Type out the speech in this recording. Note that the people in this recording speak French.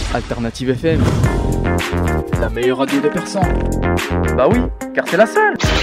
Alternative FM, la meilleure radio des Persans. Bah oui, car c'est la seule.